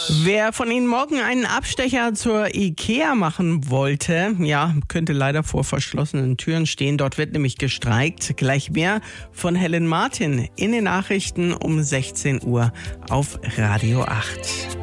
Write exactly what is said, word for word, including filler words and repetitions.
Wer von Ihnen morgen einen Abstecher zur IKEA machen wollte, ja, könnte leider vor verschlossenen Türen stehen. Dort wird nämlich gestreikt. Gleich mehr von Helen Martin in den Nachrichten um sechzehn Uhr auf Radio acht.